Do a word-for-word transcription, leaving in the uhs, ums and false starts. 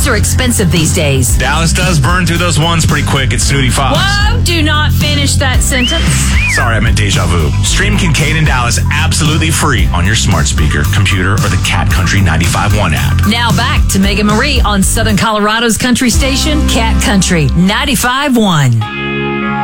Phones are expensive these days. Dallas does burn through those ones pretty quick at Snooty Fox. Whoa, do not finish that sentence. Sorry, I meant deja vu. Stream Kincaid and Dallas absolutely free on your smart speaker, computer, or the Cat Country ninety-five point one app. Now back to Megan Marie on Southern Colorado's country station, Cat Country ninety-five point one.